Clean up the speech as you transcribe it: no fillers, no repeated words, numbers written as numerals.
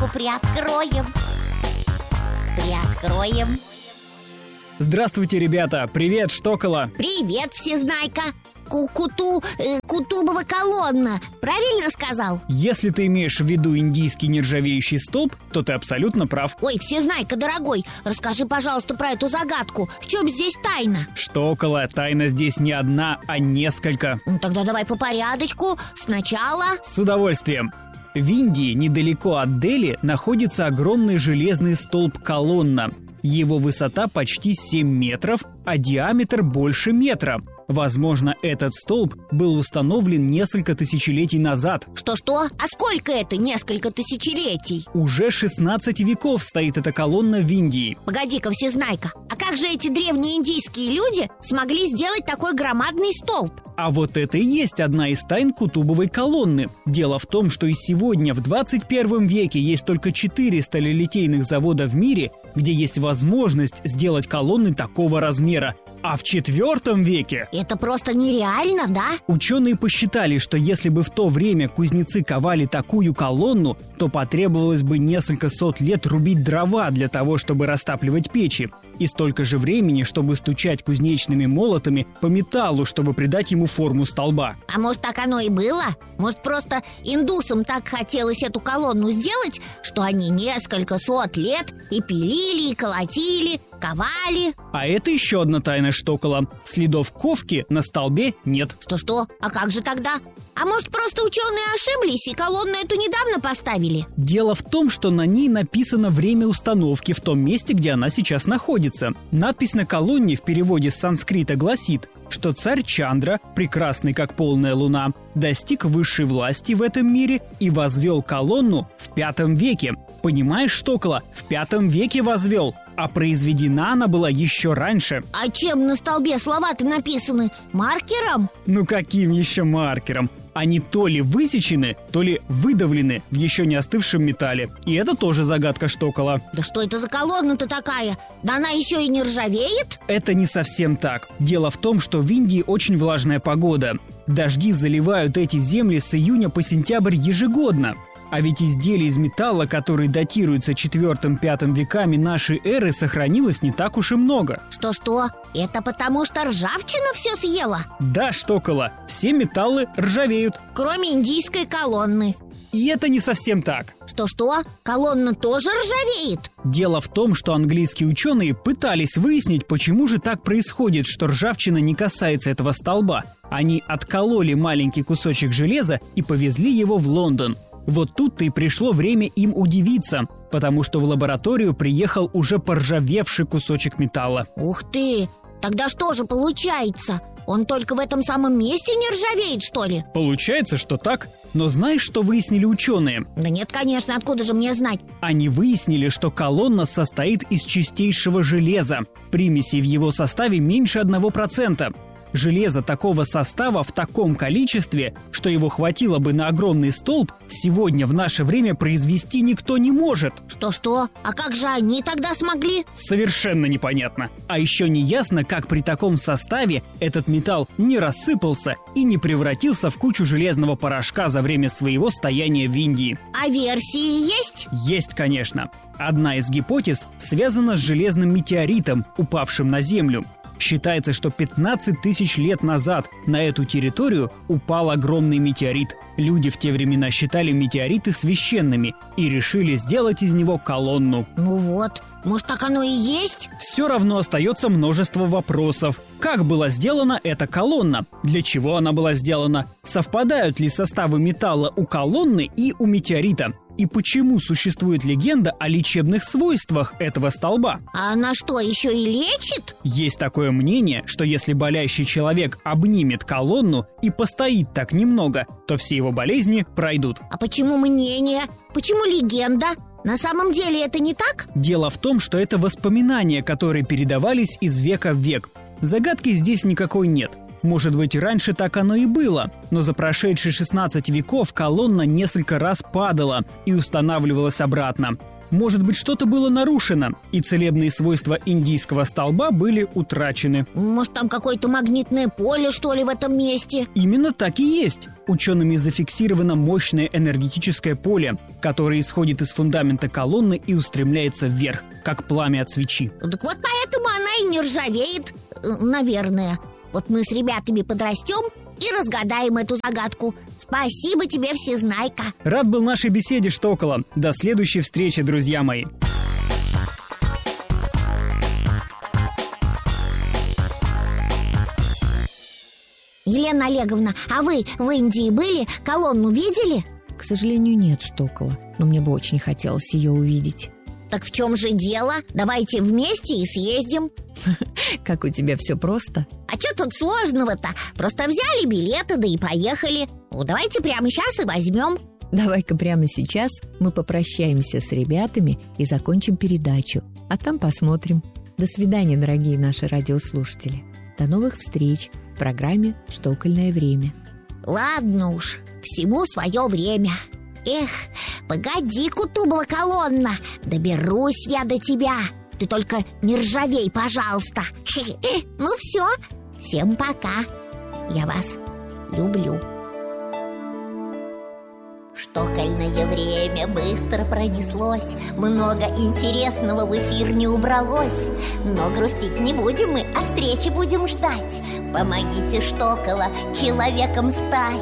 крышку приоткроем. Приоткроем. Здравствуйте, ребята! Привет, Штокола! Привет, Всезнайка! Кутубова колонна, правильно сказал? Если ты имеешь в виду индийский нержавеющий столб, то ты абсолютно прав. Ой, Всезнайка, дорогой, расскажи, пожалуйста, про эту загадку. В чем здесь тайна? Штокола, тайна здесь не одна, а несколько. Ну, тогда давай по порядочку. Сначала... С удовольствием. В Индии, недалеко от Дели, находится огромный железный столб-колонна. Его высота почти 7 метров, а диаметр больше метра. Возможно, этот столб был установлен несколько тысячелетий назад. Что-что? А сколько это несколько тысячелетий? Уже 16 веков стоит эта колонна в Индии. Погоди-ка, Всезнайка, а как же эти древние индийские люди смогли сделать такой громадный столб? А вот это и есть одна из тайн Кутубовой колонны. Дело в том, что и сегодня, в 21 веке, есть только 4 сталелитейных завода в мире, где есть возможность сделать колонны такого размера. А в 4 веке... Это просто нереально, да? Ученые посчитали, что если бы в то время кузнецы ковали такую колонну, то потребовалось бы несколько сот лет рубить дрова для того, чтобы растапливать печи, и столько же времени, чтобы стучать кузнечными молотами по металлу, чтобы придать ему форму столба. А может, так оно и было? Может, просто индусам так хотелось эту колонну сделать, что они несколько сот лет и пилили, и колотили, ковали? А это еще одна тайна Штокола. Следов ковки на столбе нет. Что-что? А как же тогда? А может, просто ученые ошиблись и колонну эту недавно поставили? Дело в том, что на ней написано время установки в том месте, где она сейчас находится. Надпись на колонне в переводе с санскрита гласит, что царь Чандра, прекрасный как полная луна, достиг высшей власти в этом мире и возвел колонну в 5 веке. Понимаешь, Штокола, в 5 веке возвел, а произведена она была еще раньше. А чем на столбе слова-то написаны? Маркером? Ну каким еще маркером? Они то ли высечены, то ли выдавлены в еще не остывшем металле. И это тоже загадка Штокола. Да что это за колонна-то такая? Да она еще и не ржавеет? Это не совсем так. Дело в том, что в Индии очень влажная погода. Дожди заливают эти земли с июня по сентябрь ежегодно. А ведь изделий из металла, которые датируются 4-5 веками нашей эры, сохранилось не так уж и много. Что-что? Это потому что ржавчина все съела? Да, Штокола, все металлы ржавеют. Кроме индийской колонны. И это не совсем так. Что-что? Колонна тоже ржавеет? Дело в том, что английские ученые пытались выяснить, почему же так происходит, что ржавчина не касается этого столба. Они откололи маленький кусочек железа и повезли его в Лондон. Вот тут-то и пришло время им удивиться, потому что в лабораторию приехал уже поржавевший кусочек металла. Ух ты! Тогда что же получается? Он только в этом самом месте не ржавеет, что ли? Получается, что так. Но знаешь, что выяснили ученые? Да нет, конечно, откуда же мне знать? Они выяснили, что колонна состоит из чистейшего железа. Примесей в его составе меньше 1%. Железа такого состава в таком количестве, что его хватило бы на огромный столб, сегодня в наше время произвести никто не может. Что-что? А как же они тогда смогли? Совершенно непонятно. А еще не ясно, как при таком составе этот металл не рассыпался и не превратился в кучу железного порошка за время своего стояния в Индии. А версии есть? Есть, конечно. Одна из гипотез связана с железным метеоритом, упавшим на Землю. Считается, что 15 тысяч лет назад на эту территорию упал огромный метеорит. Люди в те времена считали метеориты священными и решили сделать из него колонну. Ну вот, может, так оно и есть? Все равно остается множество вопросов. Как была сделана эта колонна? Для чего она была сделана? Совпадают ли составы металла у колонны и у метеорита? И почему существует легенда о лечебных свойствах этого столба? А она что, еще и лечит? Есть такое мнение, что если болящий человек обнимет колонну и постоит так немного, то все его болезни пройдут. А почему мнение? Почему легенда? На самом деле это не так? Дело в том, что это воспоминания, которые передавались из века в век. Загадки здесь никакой нет. Может быть, раньше так оно и было, но за прошедшие 16 веков колонна несколько раз падала и устанавливалась обратно. Может быть, что-то было нарушено, и целебные свойства индийского столба были утрачены. Может, там какое-то магнитное поле, что ли, в этом месте? Именно так и есть. Учеными зафиксировано мощное энергетическое поле, которое исходит из фундамента колонны и устремляется вверх, как пламя от свечи. Так вот поэтому она и не ржавеет, наверное. Вот мы с ребятами подрастем и разгадаем эту загадку. Спасибо тебе, Всезнайка. Рад был нашей беседе, Штокола. До следующей встречи, друзья мои. Елена Олеговна, а вы в Индии были? Колонну видели? К сожалению, нет, Штокола, но мне бы очень хотелось ее увидеть. Так в чем же дело? Давайте вместе и съездим. Как у тебя все просто. А что тут сложного-то? Просто взяли билеты, да и поехали. Ну, давайте прямо сейчас и возьмем. Давай-ка прямо сейчас мы попрощаемся с ребятами и закончим передачу, а там посмотрим. До свидания, дорогие наши радиослушатели. До новых встреч в программе «Штокольное время». Ладно уж, всему свое время. Эх, погоди, Кутубова колонна, доберусь я до тебя. Ты только не ржавей, пожалуйста. Ну все, всем пока. Я вас люблю. Штокольное время быстро пронеслось, много интересного в эфир не убралось. Но грустить не будем мы, а встречи будем ждать. Помогите Штокола человеком стать.